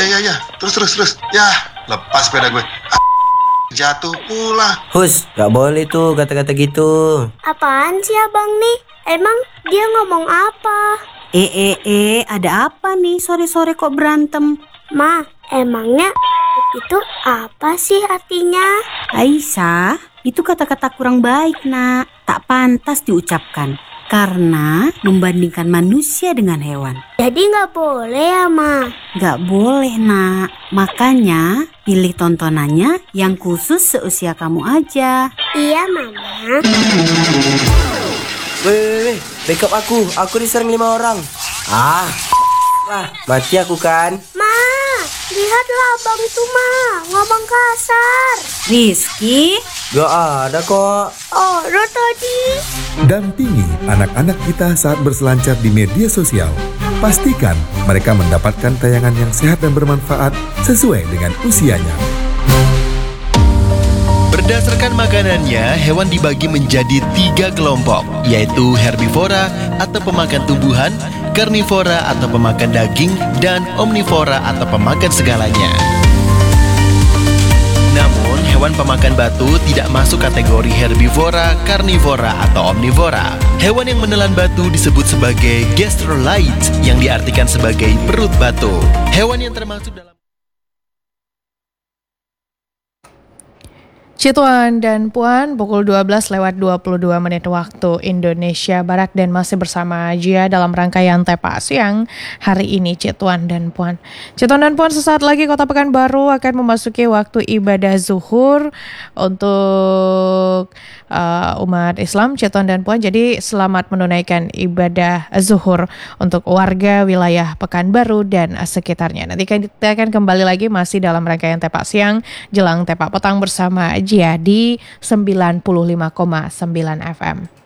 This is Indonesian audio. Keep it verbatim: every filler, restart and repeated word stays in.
ya ya. Terus terus terus. Ya, lepas sepeda gue. Ah, jatuh pula. Hus, gak boleh tuh kata-kata gitu. Apaan sih abang nih? Emang dia ngomong apa? Eh eh eh, ada apa nih sore-sore kok berantem? Ma, emangnya itu apa sih artinya? Aisyah, itu kata-kata kurang baik nak. Tak pantas diucapkan karena membandingkan manusia dengan hewan. Jadi gak boleh ya Ma? Gak boleh nak. Makanya pilih tontonannya yang khusus seusia kamu aja. Iya Mama. Weh, weh, weh, backup aku. Aku diserang lima orang. Ah, lah, mati aku kan. Ma, lihatlah abang itu Ma, ngomong kasar. Rizky, Gak ada kok. Oh, lo tadi. Dampingi anak-anak kita saat berselancar di media sosial. Pastikan mereka mendapatkan tayangan yang sehat dan bermanfaat sesuai dengan usianya. Berdasarkan makanannya, hewan dibagi menjadi tiga kelompok, yaitu herbivora atau pemakan tumbuhan, karnivora atau pemakan daging, dan omnivora atau pemakan segalanya. Namun, hewan pemakan batu tidak masuk kategori herbivora, karnivora, atau omnivora. Hewan yang menelan batu disebut sebagai gastrolite, yang diartikan sebagai perut batu. Hewan yang termasuk dalam Cituan dan Puan, pukul dua belas lewat dua puluh dua menit waktu Indonesia Barat, dan masih bersama Jia dalam rangkaian Tepa Siang hari ini. Cituan dan Puan, Cituan dan Puan, sesaat lagi Kota Pekanbaru akan memasuki waktu ibadah zuhur untuk uh, umat Islam. Cituan dan Puan, jadi selamat menunaikan ibadah zuhur untuk warga wilayah Pekanbaru dan sekitarnya. Nanti kita akan kembali lagi masih dalam rangkaian Tepa Siang jelang Tepa Petang bersama Jia di sembilan puluh lima koma sembilan F M.